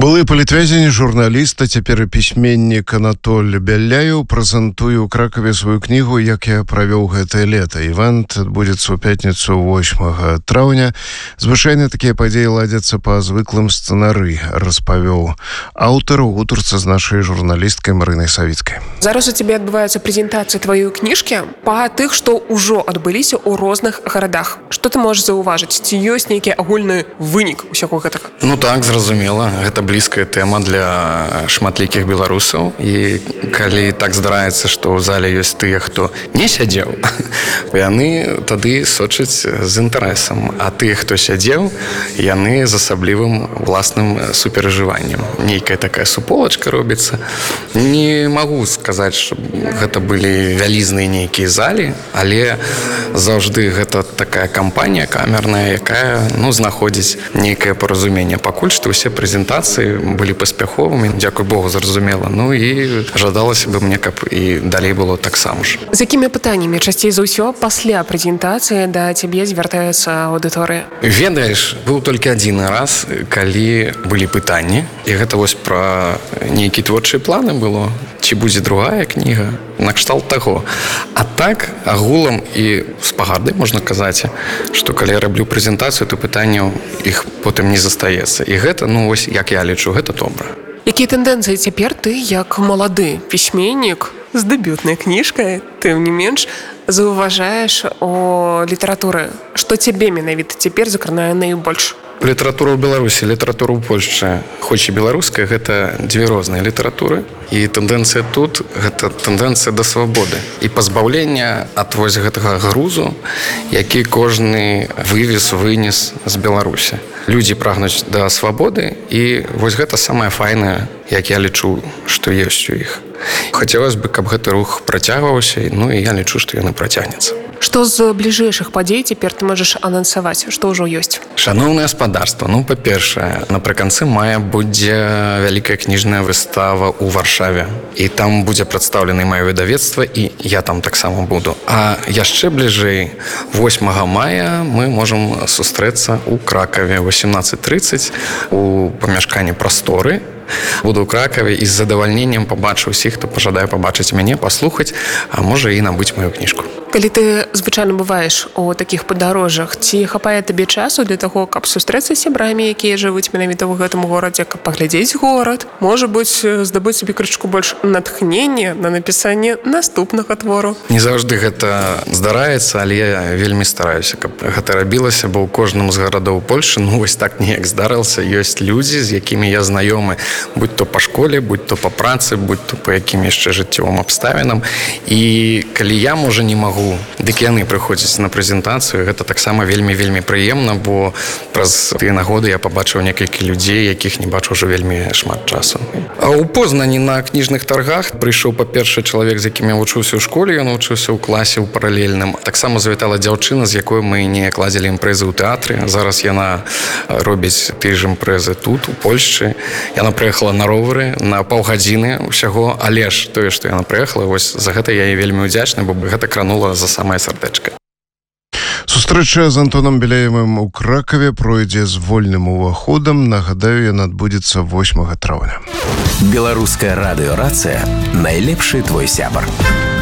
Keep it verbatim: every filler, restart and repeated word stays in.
Былы палітвязень, журналіст, а цяпер і пісьменнік Анатоль Бяляеў прэзентуе ў Кракаве сваю кнігу «Як я правёў гэтае лета». Івент адбудзецца ў пятніцу восьмага траўня. Звычайна такія падзеі ладзяцца па звыклым сцэнары, распавёў аўтар у гутарцы з нашай журналісткай Марынай Савіцкай. Зараз у цябе адбываецца прэзентацыя тваёй кніжкі па тых, што ўжо адбыліся ў розных гарадах. Што ты можаш заўважыць? Ці ёсць нейкі агульны вынік усяго гэтага? Ну так, зразумела. Гэта блізкая тэма для шматлікіх беларусаў. І калі так здараецца, што ў зале ёсць тыя, хто не сядзеў, яны тады сочаць з інтарэсам. А тыя, хто сядзеў, яны з асаблівым уласным суперажываннем. Нейкая такая суполачка робіцца. Не магу сказаць, што гэта былі вялізныя нейкія залі, але заўжды гэта такая кампанія камерная, якая ну, знаходзіць нейкае паразуменне. Пакуль што ўсе прэзентацыі былі паспяховымі, дзякуй Богу, зразумела. Ну і жадалася бы мне, каб і далей было таксама ж. З якімі пытаннямі часцей за ўсё пасля прэзентацыі да цябе звяртаецца аўдыторыя? Ведаеш, быў толькі адзін раз, калі былі пытанні, і гэта вось пра нейкія творчыя планы было. Ці будзе другая кніга, накшталт таго. А так, агулам і з пагарды можна казаць, што калі я раблю прэзентацыю, то пытанняў іх потым не застаецца. І гэта, ну вось, як я лічу, гэта добра. Якія тэндэнцыі цяпер ты, як малады пісьменнік з дэбютнай кніжкай, тым не менш, заўважаеш у літаратуры? Што цябе менавіта цяпер закранае найбольш? Літаратура ў Беларусі, літаратура ў Польшчы, хоць і беларуская, гэта дзве розныя літаратуры. І тэндэнцыя тут – гэта тэндэнцыя да свабоды. І пазбаўлення ад вось гэтага грузу, які кожны вывез, вынес з Беларусі. Людзі прагнуць да свабоды, і вось гэта самае файнае, як я лічу, што ёсць у іх. Хацелось бы, каб гэты рух працягваўся, ну і я лічу, што ён і працягнецца. Што з бліжэйшых падзей цяпер ты можаш анансаваць? Што ўжо ёсць? Шаноўнае гаспадарства. Ну, па-першае, напрыканцы мая будзе вялікая кніжная выстава ў Варшаве. І там будзе прадстаўлены маё выдавецтва, і я там таксама буду. А яшчэ бліжэй, восьмага мая мы можам сустрэцца ў Кракаве о восемнадцать тридцать у памяшканні «Прасторы». Буду ў Кракаве і з задавальненнем пабачу ўсіх, хто пажадае пабачыць мяне, паслухаць, а можа і набыць маю кніжку. Калі ты звычайна бываеш у такіх падарожжах, ці хапае табе часу для таго, каб сустрэцца з сябрамі, якія жывуць менавіта ў гэтым горадзе, каб паглядзець горад, можа быць, здабыць сабе крышку больш натхнення на напісанне наступнага твору? Не заўжды гэта здараецца, але я вельмі стараюся, каб гэта рабілася, бо ў кожным з гарадоў Польшы, ну вось так неяк здарылася, ёсць людзі, з якімі я знаёмы, будь то па школе, будь то па працы, будь то па якім яшчэ жыццёвым абставінам. І калі я, можа, не магу, дык яны прыходзяць на прэзентацыю, гэта таксама вельмі-вельмі прыемна, бо праз тыя нагоды я пабачыў некалькі людзей, якіх не бачу ўжо вельмі шмат часу. А ў Познані на кніжных таргах прыйшоў, па-першы, чалавек, з якім я вучыўся ў школе, ён вучыўся ў класе ў паралельным. Таксама завітала дзяўчына, з якой мы не кладзелі імпрэзы ў тэатры. Зараз яна робіць тыя ж імпрэзы тут, у Польшчы. Яна прыехала на ровары на паўгадзіны ўсяго, але ж тое, што яна прыехала, вось за гэта я і вельмі ўдзячны, бо гэта кранула за самае сардэчка. Сустрэча з Антонам Бяляевым у Кракаве пройдзе з вольным уваходам. Нагадаю, яна адбудзецца восьмага траўня. Беларуская радыёрацыя — найлепшы твой сябар.